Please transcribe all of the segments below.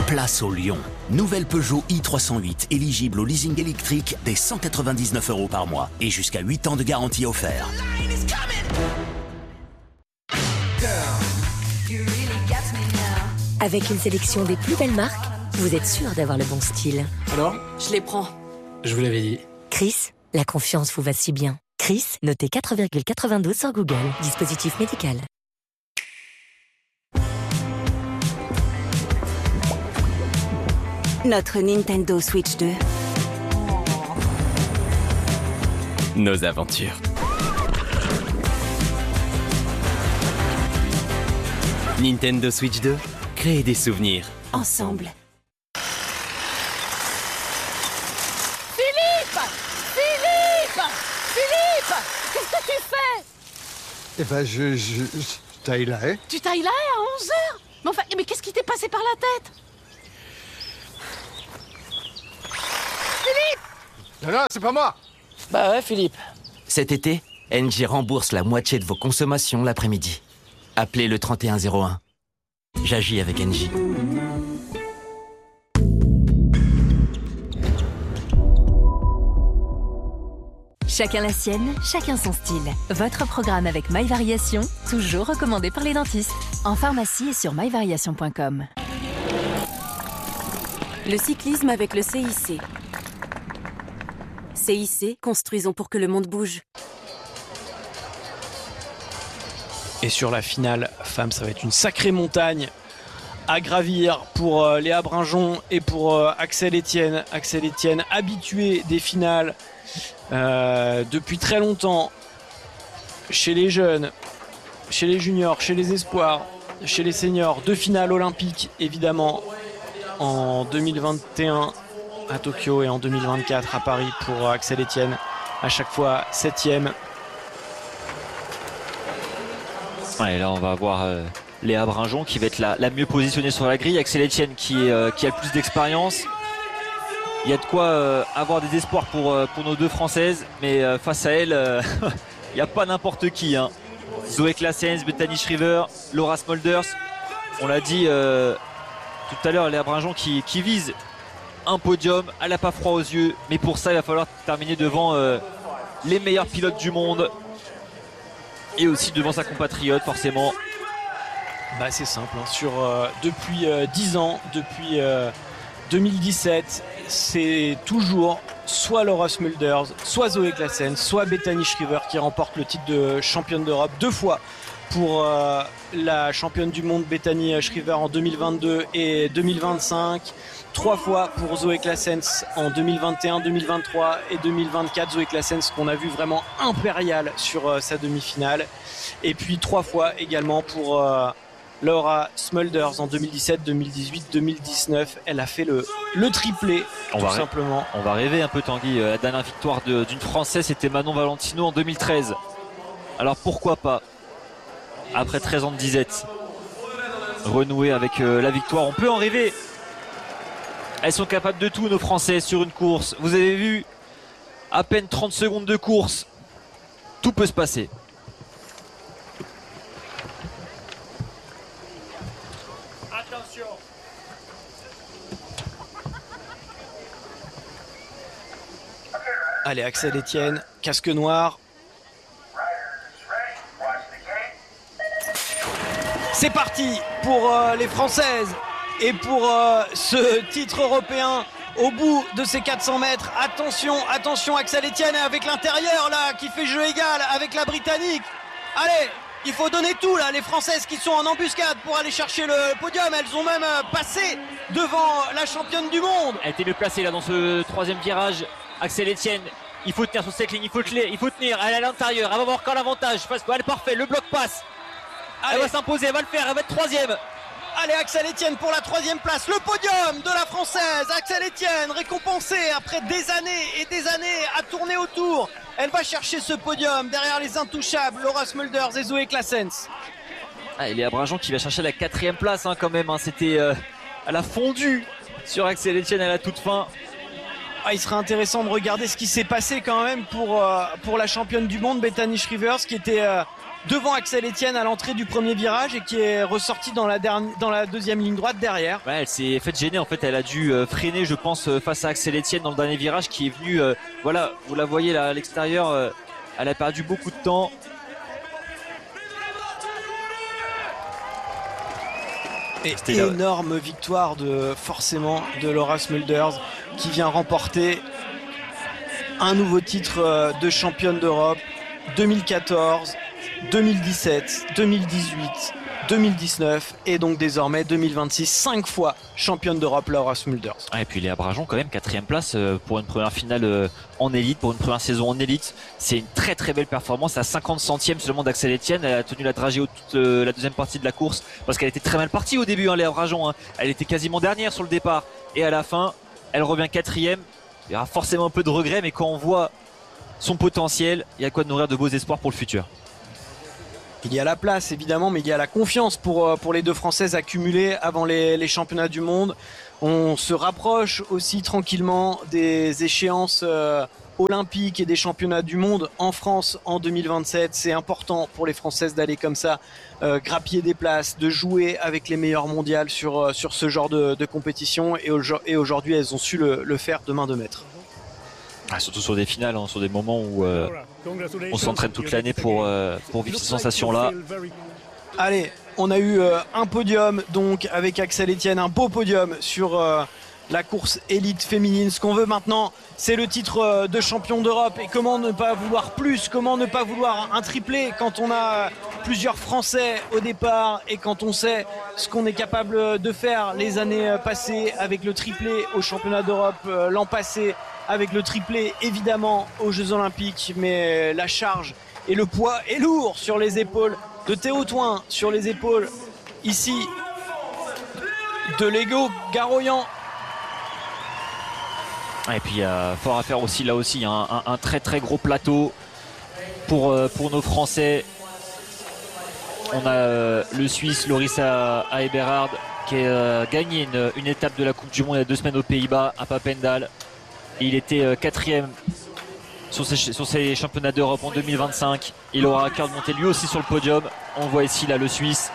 Place au Lion. Nouvelle Peugeot i308, éligible au leasing électrique dès 199 € par mois et jusqu'à 8 ans de garantie offert. Avec une sélection des plus belles marques, vous êtes sûr d'avoir le bon style. Alors ? Je les prends. Je vous l'avais dit. Chris, la confiance vous va si bien. Chris, notez 4,92 sur Google. Dispositif médical. Notre Nintendo Switch 2. Nos aventures. Nintendo Switch 2, créer des souvenirs Ensemble. Philippe, qu'est-ce que tu fais? Eh ben, je taille là, hein. Tu tailles là à 11h? Mais enfin, mais qu'est-ce qui t'est passé par la tête? Non, c'est pas moi. Bah ouais, Philippe. Cet été, Engie rembourse la moitié de vos consommations l'après-midi. Appelez le 3101. J'agis avec Engie. Chacun la sienne, chacun son style. Votre programme avec MyVariation, toujours recommandé par les dentistes. En pharmacie et sur myvariation.com. Le cyclisme avec le CIC. CIC, construisons pour que le monde bouge. Et sur la finale, femme, ça va être une sacrée montagne à gravir pour Léa Brinjon et pour Axel Etienne. Axel Etienne, habitué des finales depuis très longtemps, chez les jeunes, chez les juniors, chez les espoirs, chez les seniors. 2 finales olympiques, évidemment, en 2021 à Tokyo et en 2024 à Paris pour Axel Etienne. À chaque fois 7e. Ouais, là on va avoir Léa Brinjon qui va être la mieux positionnée sur la grille. Axel Etienne qui a le plus d'expérience. Il y a de quoi avoir des espoirs pour nos 2 Françaises, mais face à elle, il n'y a pas n'importe qui, hein. Zoé Claessens, Bethany Shriver, Laura Smulders. On l'a dit tout à l'heure, Léa Brinjon qui vise un podium. Elle n'a pas froid aux yeux, mais pour ça il va falloir terminer devant les meilleurs pilotes du monde et aussi devant sa compatriote forcément. Bah c'est simple, hein. Depuis 10 ans, depuis 2017, c'est toujours soit Laura Smulders, soit Zoé Claessens, soit Bethany Shriver qui remporte le titre de championne d'Europe 2 fois pour la championne du monde Bethany Shriver en 2022 et 2025, 3 fois pour Zoé Claessens en 2021, 2023 et 2024. Zoé Claessens qu'on a vu vraiment impériale sur sa demi-finale, et puis 3 fois également pour Laura Smulders en 2017, 2018, 2019. Elle a fait le triplé, tout simplement. On va rêver un peu, Tanguy. La dernière victoire d'une Française, c'était Manon Valentino en 2013. Alors pourquoi pas, après 13 ans de disette, renouer avec la victoire? On peut en rêver. Elles sont capables de tout, nos Françaises, sur une course. Vous avez vu, à peine 30 secondes de course, tout peut se passer. Attention. Allez, Axel Etienne, casque noir. C'est parti pour les Françaises et pour ce titre européen au bout de ces 400 mètres. Attention, Axel Etienne avec l'intérieur là qui fait jeu égal avec la Britannique. Allez, il faut donner tout là, les Françaises qui sont en embuscade pour aller chercher le podium. Elles ont même passé devant la championne du monde. Elle était mieux placée là dans ce 3e virage. Axel Etienne, il faut tenir sur cette ligne, il faut tenir. Elle est à l'intérieur, elle va avoir encore l'avantage parce qu'elle est parfaite, le bloc passe. Elle va s'imposer, elle va le faire, elle va être 3e. Allez, Axel Etienne pour la 3e place, le podium de la Française. Axel Etienne récompensée après des années et des années à tourner autour. Elle va chercher ce podium derrière les intouchables Laura Smulders et Zoé Claessens. Et Léa Brinjon qui va chercher la 4e place quand même. C'était elle a fondu sur Axel Etienne à la toute fin. Il serait intéressant de regarder ce qui s'est passé quand même pour la championne du monde Bethany Shriver, qui était devant Axel Etienne à l'entrée du premier virage et qui est ressortie dans la deuxième ligne droite derrière. Ouais, elle s'est faite gêner en fait, elle a dû freiner je pense face à Axel Etienne dans le dernier virage qui est venu, voilà, vous la voyez là à l'extérieur, elle a perdu beaucoup de temps. Et énorme victoire forcément de Laura Smulders qui vient remporter un nouveau titre de championne d'Europe 2014, 2017, 2018, 2019 et donc désormais 2026, 5 fois championne d'Europe Laura Smulders. Et puis Léa Brageon quand même 4e place pour une première finale en élite, pour une première saison en élite. C'est une très très belle performance à 50 centièmes seulement d'Axel Etienne. Elle a tenu la dragée toute la deuxième partie de la course parce qu'elle était très mal partie au début, Léa Brageon. Elle était quasiment dernière sur le départ et à la fin elle revient 4e. Il y aura forcément un peu de regret, mais quand on voit son potentiel, il y a quoi de nourrir de beaux espoirs pour le futur. Il y a la place évidemment, mais il y a la confiance pour les deux Françaises accumulées avant les championnats du monde. On se rapproche aussi tranquillement des échéances olympiques et des championnats du monde en France en 2027. C'est important pour les Françaises d'aller comme ça grappiller des places, de jouer avec les meilleures mondiales sur ce genre de compétition et aujourd'hui elles ont su le faire de main de maître. Surtout sur des finales, hein, sur des moments où on s'entraîne toute l'année pour vivre ces sensations-là. Allez, on a eu un podium donc avec Axel Etienne, un beau podium sur la course élite féminine. Ce qu'on veut maintenant, c'est le titre de champion d'Europe. Et comment ne pas vouloir plus, comment ne pas vouloir un triplé quand on a plusieurs Français au départ et quand on sait ce qu'on est capable de faire les années passées avec le triplé au championnat d'Europe l'an passé, avec le triplé évidemment aux Jeux Olympiques, mais la charge et le poids est lourd sur les épaules de Théo Thouin, sur les épaules ici de Lego Garoyan. Et puis il y a fort à faire aussi là aussi, un très très gros plateau pour nos Français. On a le Suisse Lorissa Eberhard qui a gagné une étape de la Coupe du Monde il y a 2 semaines aux Pays-Bas à Papendal. Il était 4e sur ces championnats d'Europe en 2025. Il aura à cœur de monter lui aussi sur le podium. On voit ici là le Suisse.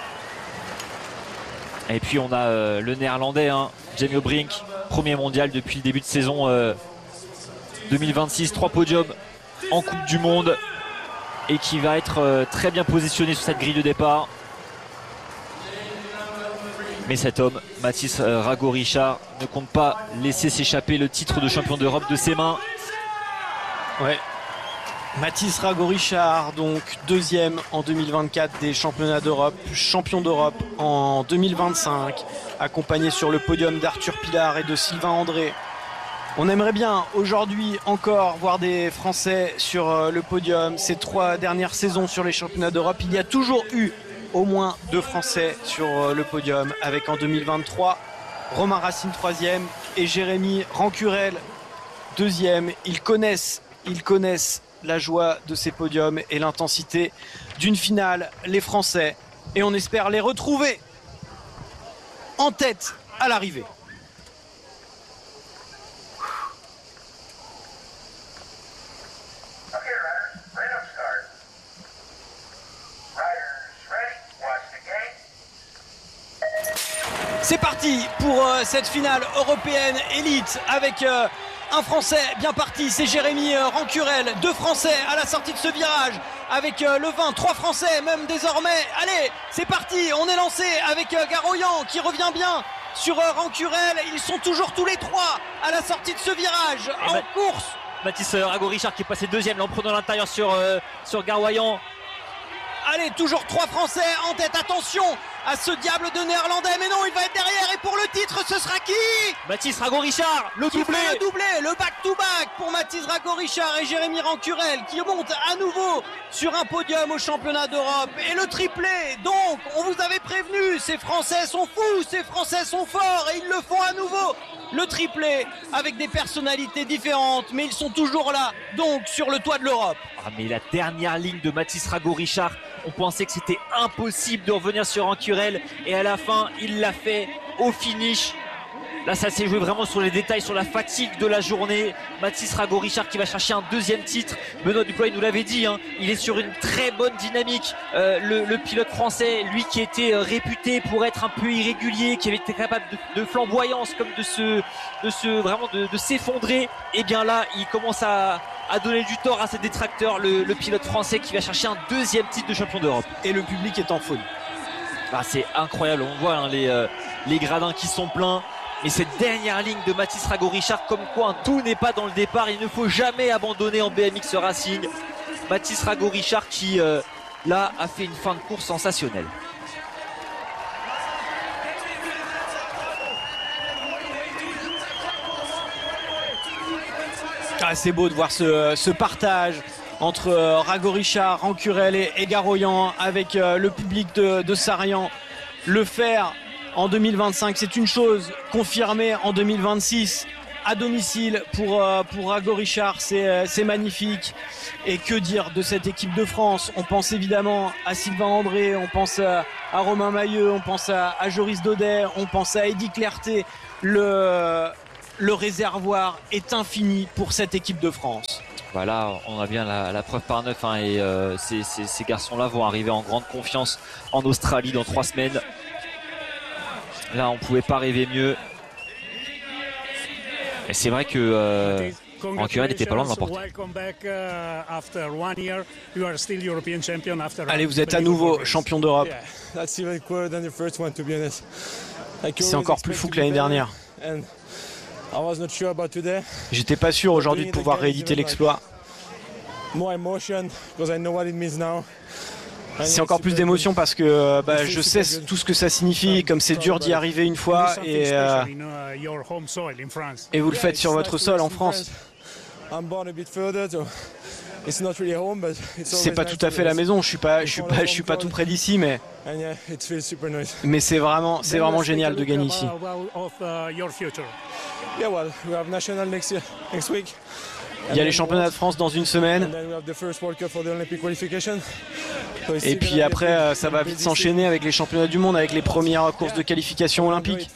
Et puis on a le Néerlandais, Jamie O'Brink, premier mondial depuis le début de saison 2026. 3 podiums en Coupe du Monde et qui va être très bien positionné sur cette grille de départ. Mais cet homme, Mathis Rago-Richard, ne compte pas laisser s'échapper le titre de champion d'Europe de ses mains. Ouais. Mathis Rago-Richard, donc 2e en 2024 des championnats d'Europe, champion d'Europe en 2025, accompagné sur le podium d'Arthur Pilar et de Sylvain André. On aimerait bien aujourd'hui encore voir des Français sur le podium. Ces 3 dernières saisons sur les championnats d'Europe, il y a toujours eu au moins 2 Français sur le podium, avec en 2023 Romain Racine 3e et Jérémy Rancurel 2e. Ils connaissent la joie de ces podiums et l'intensité d'une finale, les Français, et on espère les retrouver en tête à l'arrivée. C'est parti pour cette finale européenne élite avec un Français bien parti, c'est Jérémy Rancurel. 2 Français à la sortie de ce virage avec le 20, 3 Français même désormais. Allez, c'est parti, on est lancé avec Garoyan qui revient bien sur Rancurel. Ils sont toujours tous les 3 à la sortie de ce virage en course. Mathis Rago-Richard qui est passé 2e en prenant l'intérieur sur Garoyan. Allez, toujours 3 Français en tête. Attention à ce diable de Néerlandais. Mais non, il va être derrière. Et pour le titre, ce sera qui? Mathis Rago-Richard, le doublé. Le doublé, le back-to-back pour Mathis Rago-Richard et Jérémy Rancurel qui montent à nouveau sur un podium au championnat d'Europe. Et le triplé, donc, on vous avait prévenu, ces Français sont fous, ces Français sont forts et ils le font à nouveau. Le triplé avec des personnalités différentes, mais ils sont toujours là, donc sur le toit de l'Europe. Mais la dernière ligne de Mathis Rago-Richard, on pensait que c'était impossible de revenir sur Rancurel et à la fin il l'a fait au finish. Là, ça s'est joué vraiment sur les détails, sur la fatigue de la journée. Mathis Rago-Richard qui va chercher un deuxième titre. Benoît Duclos nous l'avait dit, hein, il est sur une très bonne dynamique. Le pilote français, lui qui était réputé pour être un peu irrégulier, qui avait été capable de flamboyance, comme de s'effondrer. Et bien là, il commence à donner du tort à ses détracteurs. Le pilote français qui va chercher un deuxième titre de champion d'Europe. Et le public est en folie. Ah, c'est incroyable, on voit hein, les gradins qui sont pleins. Et cette dernière ligne de Mathis Rago-Richard, comme quoi tout n'est pas dans le départ, il ne faut jamais abandonner en BMX Racing. Mathis Rago-Richard qui là a fait une fin de course sensationnelle. Ah, c'est beau de voir ce partage entre Rago-Richard, Rancurel et Garoyan avec le public de Sarian. Le faire en 2025, c'est une chose, confirmée en 2026 à domicile pour Rago-Richard, c'est magnifique. Et que dire de cette équipe de France? On pense évidemment à Sylvain André, on pense à Romain Mailleux, on pense à Joris Daudet, on pense à Eddy Clerté. Le réservoir est infini pour cette équipe de France. Voilà, on a bien la preuve par neuf hein, et ces garçons-là vont arriver en grande confiance en Australie dans 3 semaines. Là, on pouvait pas rêver mieux. Et c'est vrai que Rancurel n'était pas loin de l'emporter. Allez, vous êtes à nouveau champion d'Europe. C'est encore plus fou que l'année dernière. J'étais pas sûr aujourd'hui de pouvoir rééditer l'exploit. C'est encore plus d'émotion parce que je sais tout ce que ça signifie, comme c'est dur d'y arriver une fois et vous le faites sur votre sol en France. C'est pas tout à fait la maison, je suis pas tout près d'ici, mais c'est vraiment génial de gagner ici. Il y a les championnats de France dans une semaine. Et puis après, ça va vite s'enchaîner avec les championnats du monde, avec les premières courses de qualification olympique.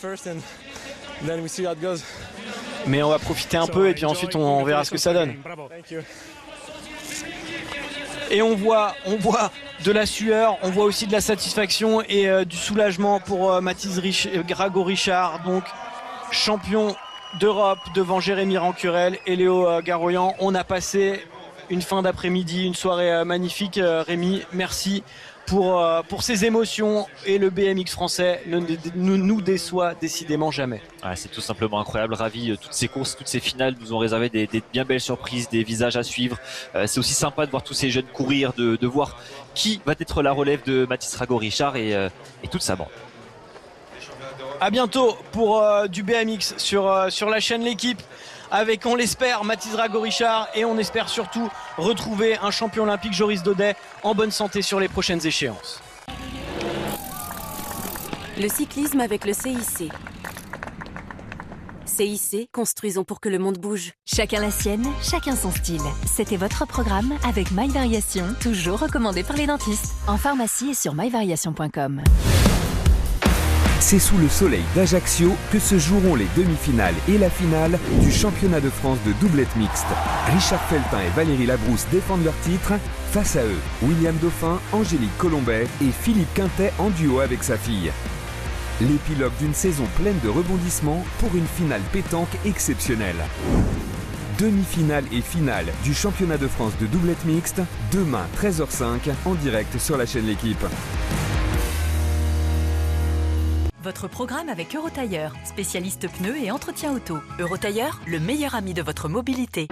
Mais on va profiter un peu et puis ensuite on verra ce que ça donne. Et on voit de la sueur, on voit aussi de la satisfaction et du soulagement pour Mathis Rago-Richard, donc champion d'Europe devant Jérémy Rancurel et Léo Garoyan. On a passé une fin d'après-midi, une soirée magnifique. Rémi, merci pour ces émotions et le BMX français ne nous déçoit décidément jamais. Ouais, c'est tout simplement incroyable, ravi. Toutes ces courses, toutes ces finales nous ont réservé des bien belles surprises, des visages à suivre. C'est aussi sympa de voir tous ces jeunes courir, de voir qui va être la relève de Mathis Rago-Richard et toute sa bande. À bientôt pour du BMX sur la chaîne L'équipe avec, on l'espère, Mathis Rago-Richard et on espère surtout retrouver un champion olympique, Joris Daudet, en bonne santé sur les prochaines échéances. Le cyclisme avec le CIC. CIC, construisons pour que le monde bouge. Chacun la sienne, chacun son style. C'était votre programme avec My Variation, toujours recommandé par les dentistes. En pharmacie et sur myvariation.com. C'est sous le soleil d'Ajaccio que se joueront les demi-finales et la finale du championnat de France de doublette mixte. Richard Feltin et Valérie Labrousse défendent leur titre. Face à eux, William Dauphin, Angélique Colombet et Philippe Quintet en duo avec sa fille. L'épilogue d'une saison pleine de rebondissements pour une finale pétanque exceptionnelle. Demi-finale et finale du championnat de France de doublette mixte, demain 13h05 en direct sur la chaîne L'équipe. Votre programme avec Eurotailleur, spécialiste pneus et entretien auto. Eurotailleur, le meilleur ami de votre mobilité.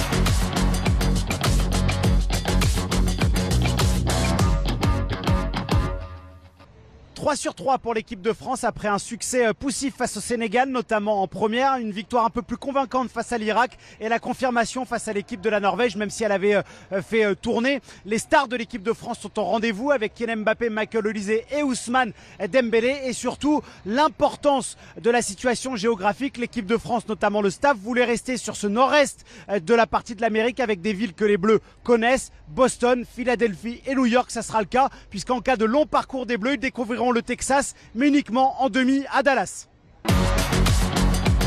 3/3 pour l'équipe de France après un succès poussif face au Sénégal, notamment en première, une victoire un peu plus convaincante face à l'Irak et la confirmation face à l'équipe de la Norvège, même si elle avait fait tourner. Les stars de l'équipe de France sont au rendez-vous avec Kylian Mbappé, Michael Olise et Ousmane Dembélé, et surtout l'importance de la situation géographique. L'équipe de France, notamment le staff, voulait rester sur ce nord-est de la partie de l'Amérique avec des villes que les Bleus connaissent, Boston, Philadelphie et New York. Ça sera le cas puisqu'en cas de long parcours des Bleus, ils découvriront le Texas, mais uniquement en demi à Dallas.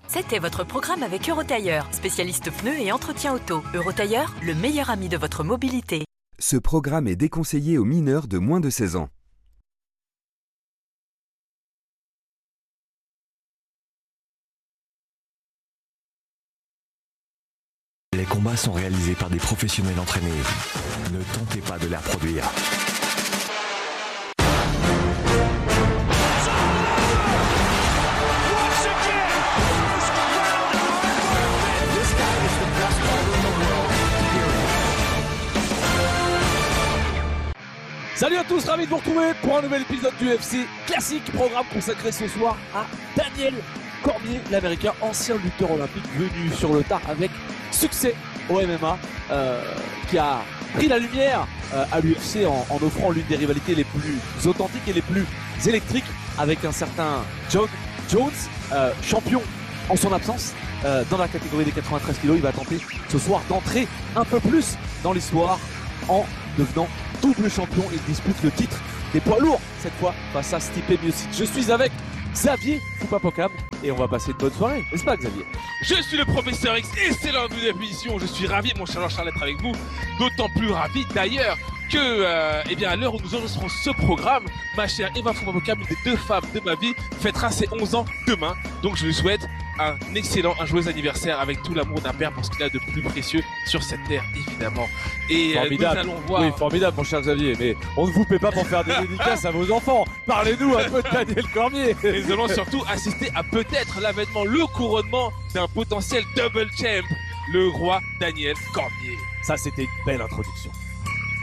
C'était votre programme avec Eurotailleur, spécialiste pneus et entretien auto. Eurotailleur, le meilleur ami de votre mobilité. Ce programme est déconseillé aux mineurs de moins de 16 ans. Les combats sont réalisés par des professionnels entraînés. Ne tentez pas de les reproduire. Salut à tous, ravi de vous retrouver pour un nouvel épisode du UFC Classique, programme consacré ce soir à Daniel Cormier, l'américain, ancien lutteur olympique venu sur le tard avec succès au MMA, qui a pris la lumière à l'UFC en offrant l'une des rivalités les plus authentiques et les plus électriques avec un certain John Jones, champion en son absence dans la catégorie des 93 kg. Il va tenter ce soir d'entrer un peu plus dans l'histoire en devenant double champion. Il dispute le titre des poids lourds cette fois face à Stipe Miocic. Je suis avec Xavier Foupapokam et on va passer une bonne soirée, n'est-ce pas Xavier? Je suis le professeur X et c'est l'heure de l'émission. Je suis ravi, mon cher Charles, d'être avec vous. D'autant plus ravi d'ailleurs que, à l'heure où nous enregistrons ce programme, ma chère Eva Foupapokam, une des deux femmes de ma vie, fêtera ses 11 ans demain. Donc je lui souhaite un joyeux anniversaire avec tout l'amour d'un père pour ce qu'il a de plus précieux sur cette terre, évidemment. Et nous allons voir... Oui, formidable, mon cher Xavier, mais on ne vous paie pas pour faire des dédicaces à vos enfants. Parlez-nous un peu de Daniel Cormier. Et nous allons surtout assister à peut-être l'avènement, le couronnement d'un potentiel double champ, le roi Daniel Cormier. Ça, c'était une belle introduction.